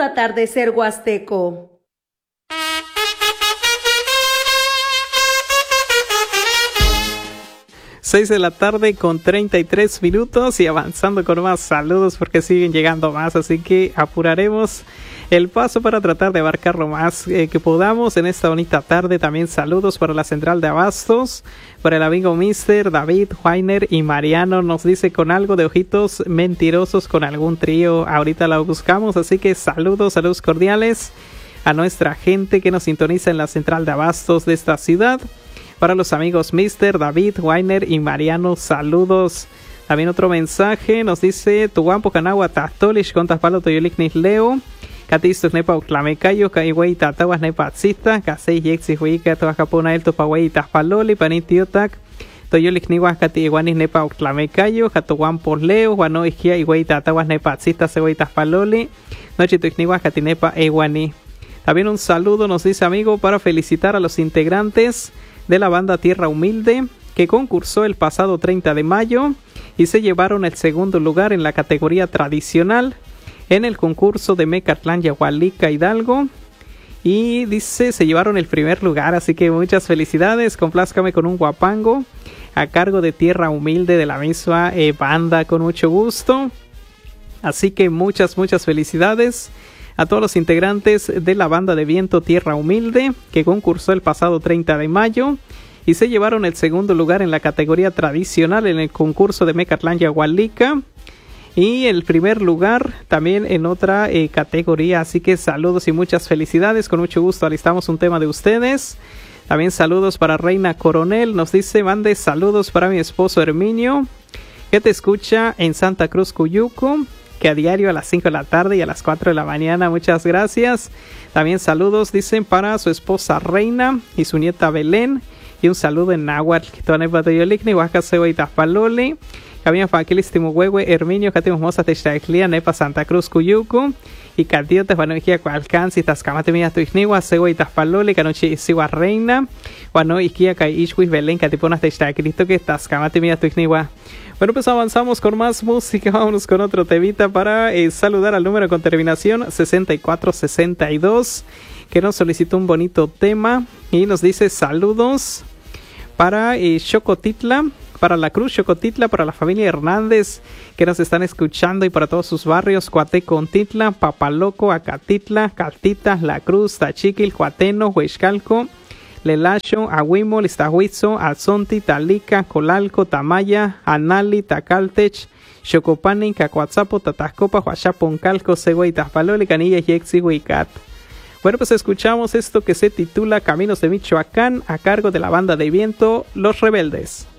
atardecer huasteco. 6 de la tarde con 33 minutos y avanzando con más saludos porque siguen llegando más, así que apuraremos el paso para tratar de abarcar lo más que podamos en esta bonita tarde. También saludos para la central de abastos, para el amigo Mr. David, Juainer y Mariano. Nos dice con algo de ojitos mentirosos con algún trío, ahorita la buscamos, así que saludos cordiales a nuestra gente que nos sintoniza en la central de abastos de esta ciudad. Para los amigos Mr. David, Weiner y Mariano, saludos. También otro mensaje nos dice: Tuguampo Canagua Tastolish contas palo Toyoliknis Leo. Catistus nepa Uclamecayo, Caiwei Tataguas nepa Atzista, Casei Yexi Huica, Toacapona El Topawei Taspaloli, Panitiotac, Toyolikniwas Catiiguanis nepa Uclamecayo, Catuguampo Leo, Guano Isquia y Wei Tataguas nepa Atzista, Sewei Taspaloli, Nochituixniwas Catinepa Eguani. También un saludo nos dice amigo para felicitar a los integrantes de la banda Tierra Humilde que concursó el pasado 30 de mayo y se llevaron el segundo lugar en la categoría tradicional en el concurso de Mecatlán Yahualica Hidalgo, y dice se llevaron el primer lugar, así que muchas felicidades. Complázcame con un guapango a cargo de Tierra Humilde de la misma banda, con mucho gusto. Así que muchas felicidades a todos los integrantes de la banda de viento Tierra Humilde que concursó el pasado 30 de mayo y se llevaron el segundo lugar en la categoría tradicional en el concurso de Mecatlán Yahualica y el primer lugar también en otra categoría. Así que saludos y muchas felicidades. Con mucho gusto alistamos un tema de ustedes. También saludos para Reina Coronel. Nos dice: mande saludos para mi esposo Herminio, que te escucha en Santa Cruz, Cuyuco, que a diario a las 5 de la tarde y a las 4 de la mañana. Muchas gracias. También saludos, dicen, para su esposa Reina y su nieta Belén. Y un saludo en náhuatl. Cabina Faquilis Timuhuehue, Herminio, Catimos Mosa Techtaiclia, Nepa Santa Cruz, Cuyuco. Y Cadiotes, Vanoiquia, Cualcanzi, Tascamate Mía Tuixniwa, Segua y Taspaloli, Canochi Sigua Reina. Vanoiquia, Caishwis, Belén, Catiponas Techtaiclito, que Tascamate Mía Tuixniwa. Bueno, pues avanzamos con más música. Vámonos con otro temita para saludar al número con terminación 6462 que nos solicitó un bonito tema y nos dice saludos para Xocotitla, para la Cruz Xocotitla, para la familia Hernández que nos están escuchando y para todos sus barrios: Coatecontitla, Papaloco, Acatitla, Caltita, La Cruz, Tachiquil, Cuateno, Huixcalco, Lelacho, Ahuimol, Iztahuizo, Alzonti, Talica, Colalco, Tamaya, Anali, Tacaltech, Xocopani, Cacuatzapo, Tatascopa, Huachaponcalco, Segua y Taspaloli, Canilla, Yexi, Huicat. Bueno, pues escuchamos esto que se titula Caminos de Michoacán a cargo de la banda de viento Los Rebeldes.